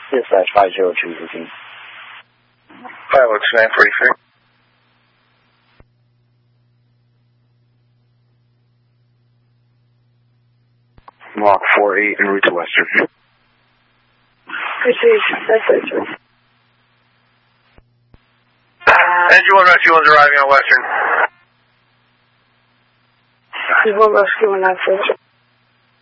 Dispatch 502 routine. 502-943. Walk 48 en route to Western. Engine 1 Rescue 1's arriving on Western. Engine 1 Rescue 1 942.